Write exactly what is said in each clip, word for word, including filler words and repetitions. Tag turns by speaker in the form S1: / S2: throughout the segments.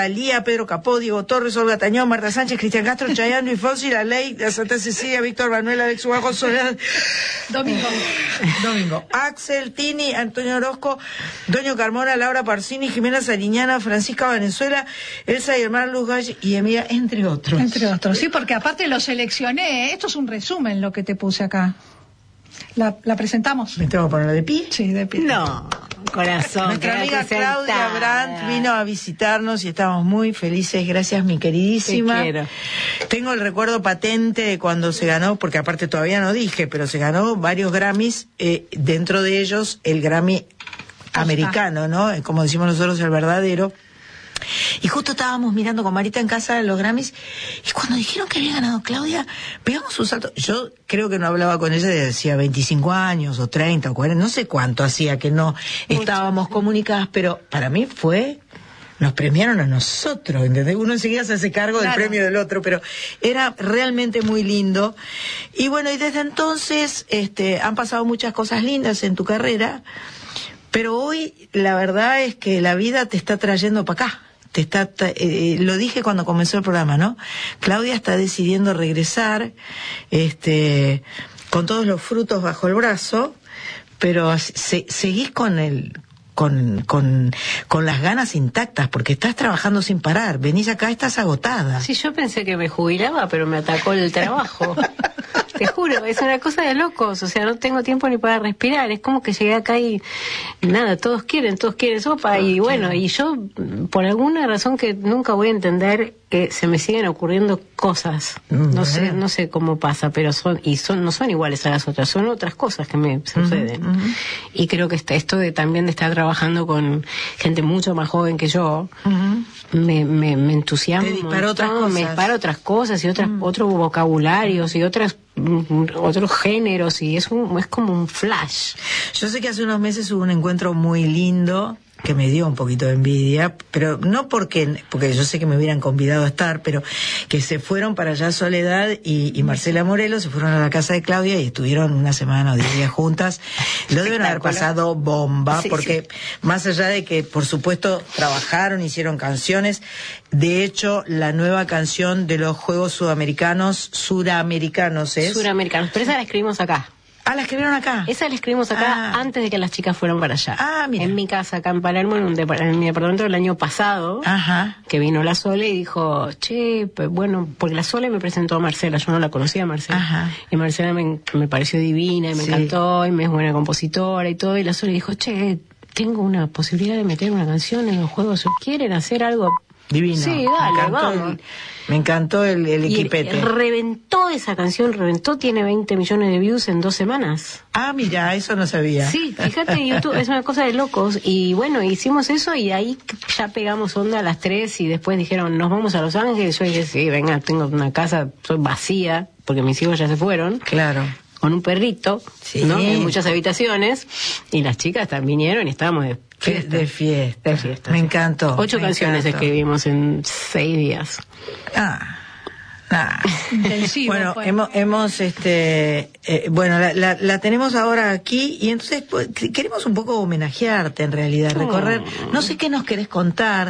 S1: Thalía, Pedro Capó, Diego Torres, Olga Tañón, Marta Sánchez, Cristian Castro, Chayanne, Luis Fonsi, La Ley, la Santa Cecilia, Víctor Manuel, Alex Ubajo, Soledad,
S2: Domingo.
S1: Domingo, Axel, Tini, Antonio Orozco, Doño Carmona, Laura Parcini, Jimena Sariñana, Francisca Valenzuela, Elsa y Hermán Luz Galle y Emilia, entre otros.
S2: Entre otros, sí, porque aparte lo seleccioné. Esto es un resumen lo que te puse acá. La, la presentamos.
S1: ¿Me tengo que poner de pie?
S2: Sí, de pie.
S3: No, corazón.
S1: Nuestra amiga
S3: sentada.
S1: Claudia Brandt vino a visitarnos y estamos muy felices. Gracias, mi queridísima.
S3: Te quiero.
S1: Tengo el recuerdo patente de cuando se ganó, porque aparte todavía no dije, pero se ganó varios Grammys, eh, dentro de ellos el Grammy americano, ¿no? Como decimos nosotros, el verdadero. Y justo estábamos mirando con Marita en casa los Grammys, y cuando dijeron que había ganado Claudia, pegamos un salto. Yo creo que no hablaba con ella desde hacía veinticinco años, o treinta, o cuarenta, no sé cuánto hacía que no estábamos comunicadas, pero para mí fue... Nos premiaron a nosotros, ¿entendés? Uno enseguida se hace cargo del
S2: Claro.
S1: premio del otro, pero era realmente muy lindo. Y bueno, y desde entonces este, han pasado muchas cosas lindas en tu carrera, pero hoy la verdad es que la vida te está trayendo para acá. Te está, eh, lo dije cuando comenzó el programa, ¿no? Claudia está decidiendo regresar, este, con todos los frutos bajo el brazo, pero se, seguís con el, con, con, con las ganas intactas, porque estás trabajando sin parar. Venís acá, estás agotada.
S3: Sí, yo pensé que me jubilaba, pero me atacó el trabajo. Te juro, es una cosa de locos, o sea, no tengo tiempo ni para respirar, es como que llegué acá y nada, todos quieren, todos quieren sopa, todos y bueno, quieren. Y yo, por alguna razón que nunca voy a entender, que se me siguen ocurriendo cosas, uh-huh. no sé, no sé cómo pasa, pero son, y son, no son iguales a las otras, son otras cosas que me suceden, uh-huh, uh-huh. Y creo que está, esto de también de estar trabajando con gente mucho más joven que yo, uh-huh. me, me, me entusiasma,
S1: te dispara otras cosas,
S3: me dispara otras cosas y otras, uh-huh. otros vocabularios y otras otros géneros, y es un, es como un flash.
S1: Yo sé que hace unos meses hubo un encuentro muy lindo que me dio un poquito de envidia, pero no porque porque yo sé que me hubieran convidado a estar, pero que se fueron para allá Soledad y, y Marcela Morelos, se fueron a la casa de Claudia y estuvieron una semana o diez días juntas. Lo deben haber pasado bomba, sí, porque sí. Más allá de que, por supuesto, trabajaron, hicieron canciones, de hecho, la nueva canción de los Juegos Sudamericanos, Suramericanos es...
S3: Suramericanos, pero esa la escribimos acá.
S1: Ah, ¿la escribieron acá?
S3: Esa la escribimos acá ah. antes de que las chicas fueran para allá.
S1: Ah, mira.
S3: En mi casa, acá en Palermo, en, un de, en mi departamento del año pasado,
S1: ajá.
S3: Que vino la Sole y dijo, che, pues, bueno, porque la Sole me presentó a Marcela, yo no la conocía a Marcela.
S1: Ajá.
S3: Y Marcela me, me pareció divina y me sí. encantó y me es buena compositora y todo. Y la Sole dijo, che, tengo una posibilidad de meter una canción en los juegos. ¿Quieren hacer algo?
S1: Divino.
S3: Sí, dale, vamos.
S1: El, me encantó el, el equipete.
S3: Y reventó esa canción, reventó, tiene veinte millones de views en dos semanas.
S1: Ah, mira, eso no sabía.
S3: Sí, fíjate, YouTube es una cosa de locos. Y bueno, hicimos eso y ahí ya pegamos onda a las tres y después dijeron, nos vamos a Los Ángeles. Yo dije, sí, venga, tengo una casa, soy vacía, porque mis hijos ya se fueron.
S1: Claro.
S3: Con un perrito, sí. ¿no? En muchas habitaciones. Y las chicas también vinieron y estábamos de fiesta.
S1: De fiesta.
S3: De fiesta.
S1: Me
S3: sí.
S1: encantó.
S3: Ocho
S1: me
S3: canciones
S1: encantó.
S3: escribimos en seis días.
S1: Ah. Ah.
S2: Intensivo,
S1: bueno,
S2: pues.
S1: hemos, hemos, este, eh, bueno, la, la, la tenemos ahora aquí y entonces pues, queremos un poco homenajearte en realidad, recorrer, oh. No sé qué nos querés contar,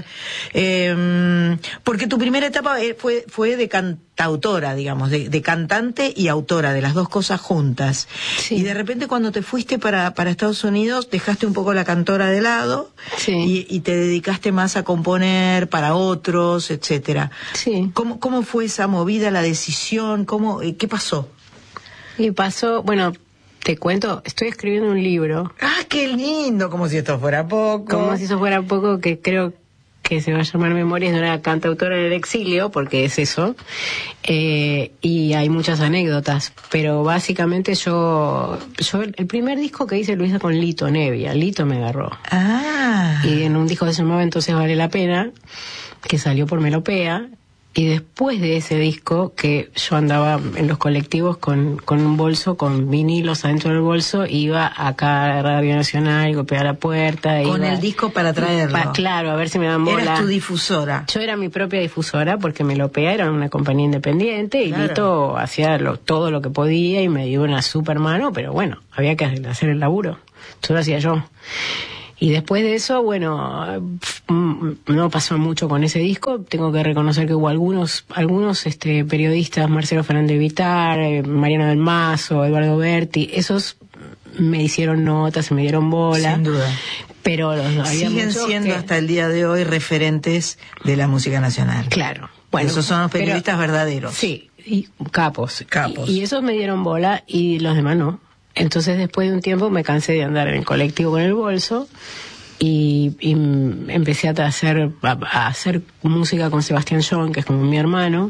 S1: eh, porque tu primera etapa fue, fue de cantautora, digamos, de, de cantante y autora, de las dos cosas juntas. Sí. Y de repente cuando te fuiste para, para Estados Unidos dejaste un poco la cantora de lado,
S3: sí.
S1: y, y te dedicaste más a componer para otros, etcétera.
S3: Sí.
S1: ¿Cómo, cómo fue esa movida? Vida, la decisión, cómo, ¿qué pasó?
S3: Y pasó, bueno, te cuento, estoy escribiendo un libro.
S1: ¡Ah, qué lindo! Como si esto fuera poco.
S3: Como si eso fuera poco, que creo que se va a llamar Memorias de una cantautora en el exilio, porque es eso. Eh, y hay muchas anécdotas, pero básicamente yo, yo el primer disco que hice lo hice con Lito Nevia, Lito me agarró.
S1: Ah.
S3: Y en un disco que se llamaba Entonces Vale la Pena, que salió por Melopea. Y después de ese disco, que yo andaba en los colectivos con, con un bolso, con vinilos adentro del bolso, iba acá a Radio Nacional, golpeaba la puerta.
S1: Con
S3: iba,
S1: el disco para traerlo.
S3: Pa, claro, a ver si me dan bola.
S1: Eras tu difusora.
S3: Yo era mi propia difusora, porque Melopea era una compañía independiente, y
S1: claro.
S3: Lito hacía lo, todo lo que podía y me dio una super mano, pero bueno, había que hacer el laburo. Todo lo hacía yo. Y después de eso, bueno, no pasó mucho con ese disco. Tengo que reconocer que hubo algunos algunos este, periodistas, Marcelo Fernández Vitar, eh, Mariano del Mazo, Eduardo Berti, esos me hicieron notas, me dieron bola.
S1: Sin duda.
S3: Pero los, había
S1: siguen siendo
S3: que...
S1: hasta el día de hoy referentes de la música nacional.
S3: Claro. Bueno,
S1: esos son los periodistas
S3: pero,
S1: verdaderos.
S3: Sí, y capos.
S1: Capos.
S3: Y, y esos me dieron bola y los demás no. Entonces después de un tiempo me cansé de andar en el colectivo con el bolso y, y empecé a hacer, a, a hacer música con Sebastián John, que es como mi hermano.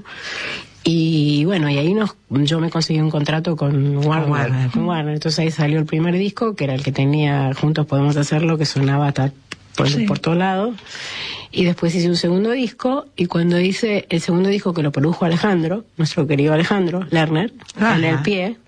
S3: Y bueno, y ahí nos, yo me conseguí un contrato con Warner,
S1: Warner.
S3: con Warner. Entonces ahí salió el primer disco, que era el que tenía Juntos Podemos Hacerlo, que sonaba hasta por, sí. por todos lados. Y después hice un segundo disco, y cuando hice el segundo disco, que lo produjo Alejandro, nuestro querido Alejandro Lerner,
S1: Ajá.
S3: en el pie,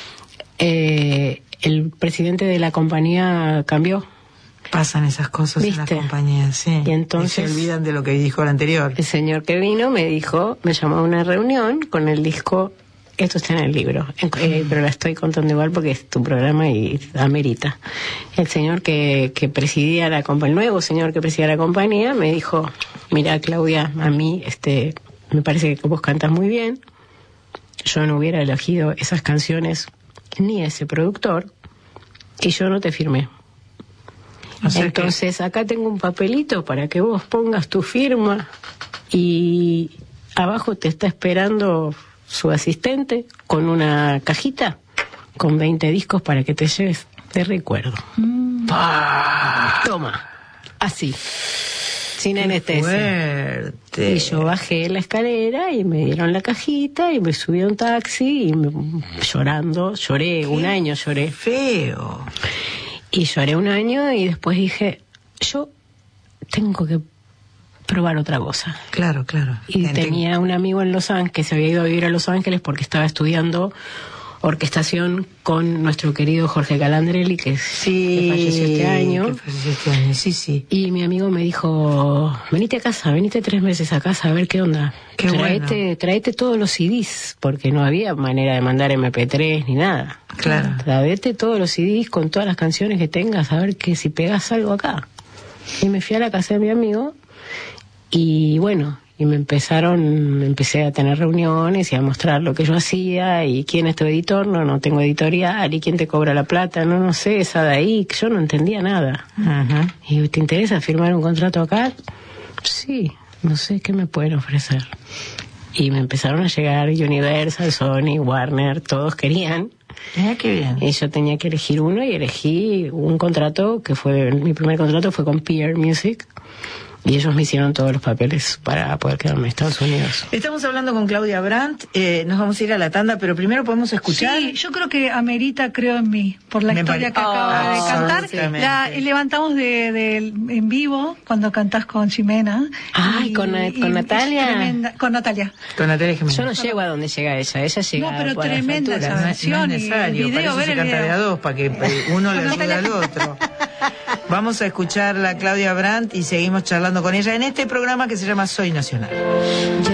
S3: eh, el presidente de la compañía cambió.
S1: Pasan esas cosas ¿Viste? En las compañías, sí.
S3: Y entonces
S1: y se olvidan de lo que dijo el anterior.
S3: El señor que vino me dijo, me llamó a una reunión con el disco, esto está en el libro, eh, pero la estoy contando igual porque es tu programa y amerita. El señor que, que presidía la compañía, el nuevo señor que presidía la compañía, me dijo, mira Claudia, a mí este me parece que vos cantas muy bien, yo no hubiera elegido esas canciones ni ese productor, y yo no te firmé. O sea Entonces que... acá tengo un papelito para que vos pongas tu firma, y abajo te está esperando su asistente con una cajita con veinte discos para que te lleves de recuerdo. Mm. Toma, así, sin anestesia.
S1: Fuerte.
S3: Y yo bajé la escalera y me dieron la cajita y me subí a un taxi y me, llorando, lloré, Qué un año lloré.
S1: Feo.
S3: Y lloré un año y después dije, yo tengo que probar otra cosa.
S1: Claro, claro.
S3: Y Entiendo. Tenía un amigo en Los Ángeles, que se había ido a vivir a Los Ángeles porque estaba estudiando orquestación con nuestro querido Jorge Calandrelli, que,
S1: sí,
S3: que falleció este año.
S1: Que falleció este año, sí, sí.
S3: Y mi amigo me dijo, venite a casa, venite tres meses a casa a ver qué onda.
S1: Qué
S3: traete,
S1: bueno.
S3: traete todos los C Ds, porque no había manera de mandar eme pe tres ni nada.
S1: Claro.
S3: Traete todos los C Ds con todas las canciones que tengas, a ver que si pegas algo acá. Y me fui a la casa de mi amigo, y bueno, y me empezaron, empecé a tener reuniones y a mostrar lo que yo hacía, y quién es tu editor, no, no tengo editorial, y quién te cobra la plata, no, no sé, esa de ahí, yo no entendía nada.
S1: Uh-huh.
S3: Y ¿te interesa firmar un contrato acá? Sí, no sé qué me pueden ofrecer. Y me empezaron a llegar Universal, Sony, Warner, todos querían.
S1: Ah, qué bien.
S3: Y yo tenía que elegir uno, y elegí un contrato que fue, mi primer contrato fue con Peer Music. Y ellos me hicieron todos los papeles para poder quedarme en Estados Unidos.
S1: Estamos hablando con Claudia Brandt, eh, nos vamos a ir a la tanda, pero primero podemos escuchar.
S2: Sí, yo creo que amerita Creo en mí, por la
S1: Me
S2: historia
S1: pare...
S2: que acaba
S1: oh,
S2: de cantar. La levantamos de, de, en vivo cuando cantás con Ximena.
S3: Ay,
S2: y,
S3: con,
S2: y,
S3: con Natalia.
S2: Tremenda, con Natalia.
S1: Con Natalia Jiménez.
S3: Yo no llego a donde llega ella, ella llega
S2: no, pero
S3: por
S2: tremenda esa versión.
S1: No es necesario,
S2: y el video,
S1: para eso
S2: ver
S1: se
S2: el
S1: canta
S2: video.
S1: de a dos, para que uno le ayude al otro. Vamos a escuchar a Claudia Brandt y seguimos charlando con ella en este programa que se llama Soy Nacional.